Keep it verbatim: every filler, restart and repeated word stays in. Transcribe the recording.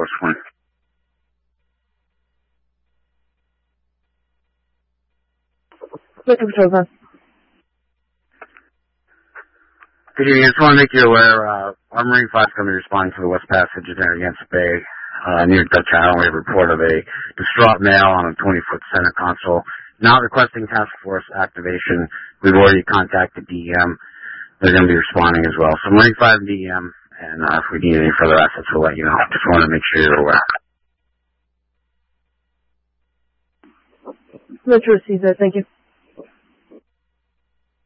Force One. Metro Patrol One. Good evening. I just want to make you aware, uh, our Marine five is going to be responding to the West Passage at Narragansett Bay, uh, near Dutch Island. We have a report of a distraught male on a twenty-foot center console, not requesting task force activation. We've already contacted D E M. They're going to be responding as well. So Marine five and D E M, and uh, if we need any further assets, we'll let you know. Just want to make sure you're aware. Metro received that. Thank you.